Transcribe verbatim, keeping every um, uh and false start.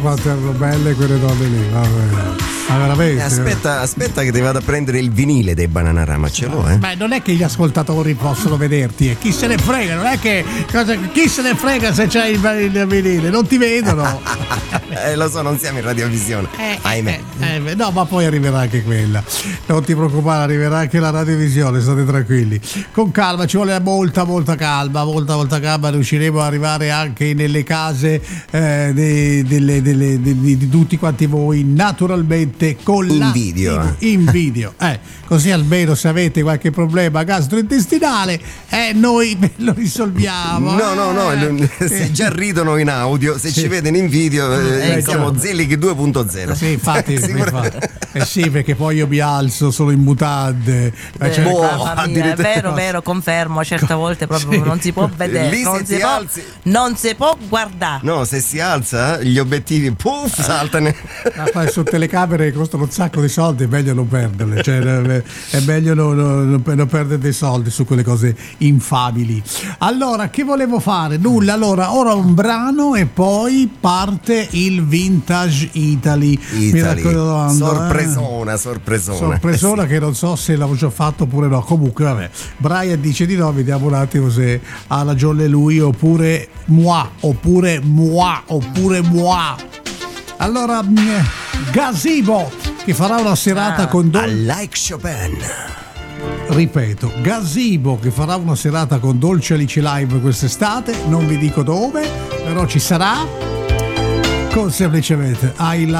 quanto erano belle quelle donne lì, vabbè. Ma veramente. Aspetta, aspetta che ti vado a prendere il vinile dei Bananarama, ce l'ho, eh. Beh, non è che gli ascoltatori possono vederti, e chi se ne frega, non è che cosa, chi se ne frega se c'hai il, il vinile, non ti vedono. eh, lo so, non siamo in radiovisione. Eh, ahimè. Eh, eh, no, ma poi arriverà anche quella. Non ti preoccupare, arriverà anche la radiovisione, state tranquilli. Con calma, ci vuole molta, molta calma, molta, molta calma. Riusciremo ad arrivare anche nelle case eh, de, delle, delle, de, di, di tutti quanti voi, naturalmente con in la video. In, in video, eh, così almeno se avete qualche problema gastrointestinale, eh, noi lo risolviamo. No, no, no, eh. se già ridono in audio, se sì. ci vedono in video, eh, eh, siamo Zelig due punto zero. Sì, infatti, infatti. Eh sì, perché poi io mi alzo solo in mutande. Eh, cioè, boh, mia, è vero, vero, confermo, certe volte proprio sì. non si può vedere, lì non, si può, non si può guardare. No, se si alza, gli obiettivi puff, saltano. Ah, su telecamere costano un sacco di soldi, è meglio non perderle, cioè, è meglio non, non, non perdere dei soldi su quelle cose infamili. Allora, che volevo fare? Nulla, allora, ora un brano e poi parte il Vintage Italy. Italy. Mi raccomando, sorpresona, sorpresona. Sorpresona, eh sì. Che non so se l'avevo già fatto oppure no. Comunque, vabbè. Brian dice di no, vediamo un attimo se ha ragione lui oppure moi, oppure moi, oppure moi. Allora, Gazebo che farà una serata ah, con Dol- I like Chopin. Ripeto, Gazebo che farà una serata con Dolce Alice Live quest'estate, non vi dico dove, però ci sarà, con semplicemente I like